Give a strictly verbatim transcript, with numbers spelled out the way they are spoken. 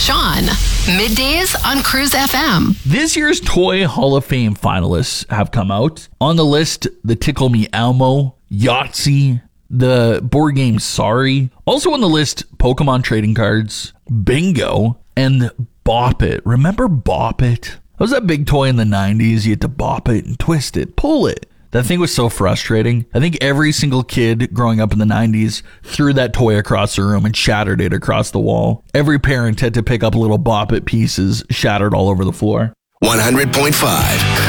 Sean. Middays on Cruise F M. This year's Toy Hall of Fame finalists have come out. On the list, the Tickle Me Elmo, Yahtzee, the board game Sorry. Also on the list, Pokemon trading cards, Bingo, and Bop It. Remember Bop It? That was that big toy in the nineties. You had to bop it and twist it, pull it. That thing was so frustrating. I think every single kid growing up in the nineties threw that toy across the room and shattered it across the wall. Every parent had to pick up little Bop It pieces shattered all over the floor. one hundred point five